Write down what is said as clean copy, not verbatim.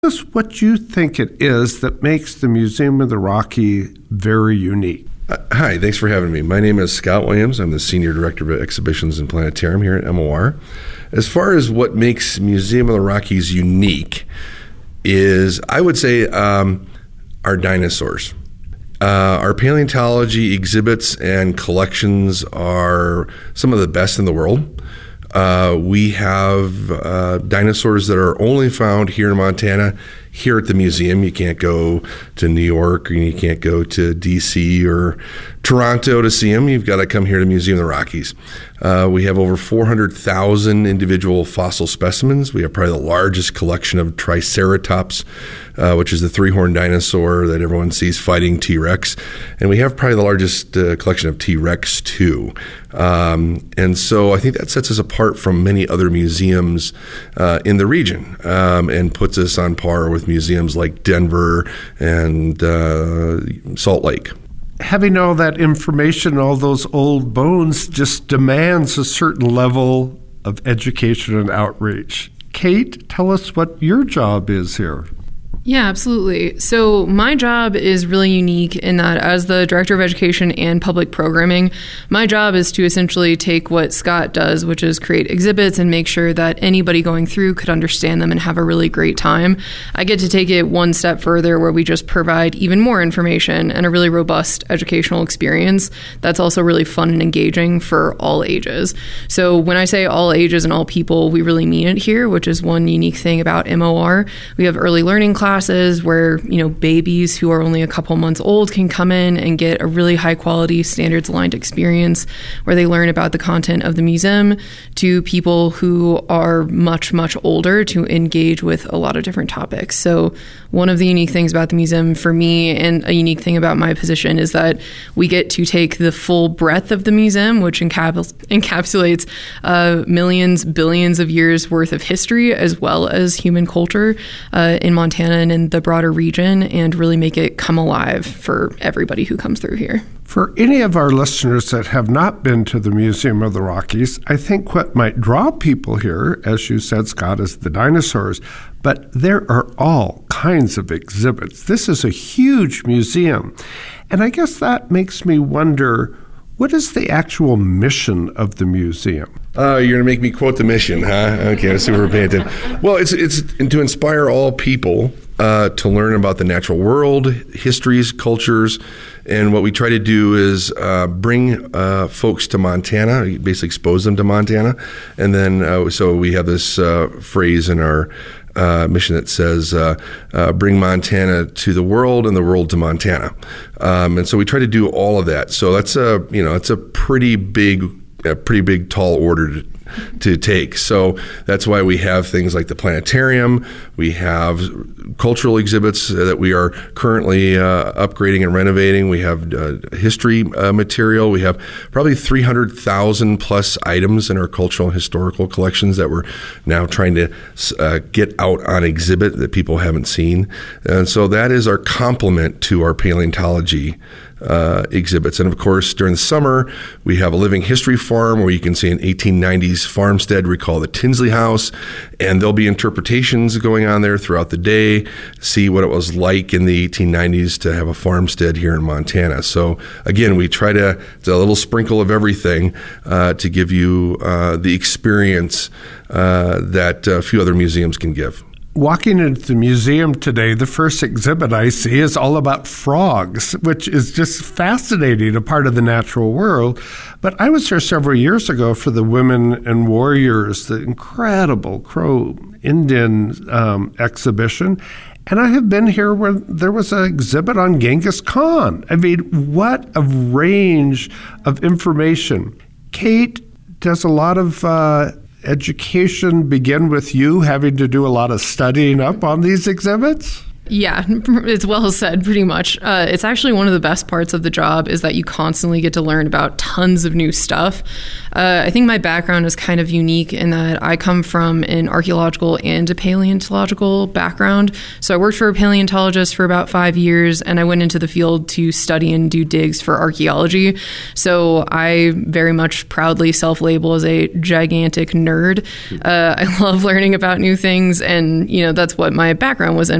us what you think it is that makes the Museum of the Rocky very unique. Hi, thanks for having me. My name is Scott Williams. I'm the Senior Director of Exhibitions and Planetarium here at MOR. As far as what makes Museum of the Rockies unique is, I would say, our dinosaurs. Our paleontology exhibits and collections are some of the best in the world. We have dinosaurs that are only found here in Montana, here at the museum. You can't go to New York, or you can't go to D.C. or Toronto to see them. You've got to come here to Museum of the Rockies. We have over 400,000 individual fossil specimens. We have probably the largest collection of Triceratops, which is the three-horned dinosaur that everyone sees fighting T-Rex. And we have probably the largest collection of T-Rex, too. And so I think that sets us apart from many other museums in the region, and puts us on par with museums like Denver and Salt Lake. Having all that information, all those old bones, just demands a certain level of education and outreach. Kate, tell us what your job is here. Yeah, absolutely. So my job is really unique in that as the Director of Education and Public Programming, my job is to essentially take what Scott does, which is create exhibits and make sure that anybody going through could understand them and have a really great time. I get to take it one step further where we just provide even more information and a really robust educational experience that's also really fun and engaging for all ages. So when I say all ages and all people, we really mean it here, which is one unique thing about MOR. We have early learning classes where, babies who are only a couple months old can come in and get a really high quality standards aligned experience where they learn about the content of the museum, to people who are much, much older to engage with a lot of different topics. So one of the unique things about the museum for me, and a unique thing about my position, is that we get to take the full breadth of the museum, which encapsulates millions, billions of years worth of history, as well as human culture in Montana and in the broader region, and really make it come alive for everybody who comes through here. For any of our listeners that have not been to the Museum of the Rockies, I think what might draw people here, as you said, Scott, is the dinosaurs. But there are all kinds of exhibits. This is a huge museum. And I guess that makes me wonder, what is the actual mission of the museum? You're going to make me quote the mission, huh? Okay, let's see what we're paying attention. Well, it's to inspire all people to learn about the natural world, histories, cultures, and what we try to do is bring folks to Montana, basically expose them to Montana, and then so we have this phrase in our mission that says, bring Montana to the world and the world to Montana. And so we try to do all of that. So that's it's a pretty big, tall order to take. So that's why we have things like the planetarium. We have cultural exhibits that we are currently upgrading and renovating. We have history material. We have probably 300,000 plus items in our cultural and historical collections that we're now trying to get out on exhibit that people haven't seen. And so that is our complement to our paleontology exhibits. And of course, during the summer, we have a living history farm where you can see an 1890s farmstead we call the Tinsley House, and there'll be interpretations going on there throughout the day, see what it was like in the 1890s to have a farmstead here in Montana. So again, we try to, it's a little sprinkle of everything to give you the experience that few other museums can give. Walking into the museum today, the first exhibit I see is all about frogs, which is just fascinating, a part of the natural world. But I was here several years ago for the Women and Warriors, the incredible Crow Indian exhibition. And I have been here where there was an exhibit on Genghis Khan. I mean, what a range of information. Kate does a lot of education begin with you having to do a lot of studying up on these exhibits? Yeah, it's well said, pretty much. It's actually one of the best parts of the job is that you constantly get to learn about tons of new stuff. I think my background is kind of unique in that I come from an archaeological and a paleontological background. So I worked for a paleontologist for about 5 years, and I went into the field to study and do digs for archaeology. So I very much proudly self-label as a gigantic nerd. I love learning about new things, and that's what my background was in.